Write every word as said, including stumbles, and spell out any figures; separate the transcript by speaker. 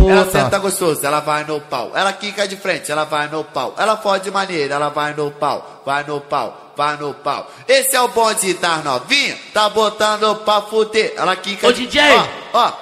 Speaker 1: puta.
Speaker 2: Ela senta gostoso, ela vai no pau. Ela quica de frente, ela vai no pau. Ela fode maneira, ela vai no pau. Vai no pau, vai no pau. Esse é o bonde das novinha, tá botando pra fuder. Ela quica
Speaker 3: Ô,
Speaker 2: de...
Speaker 3: D J.
Speaker 2: Ó, ó.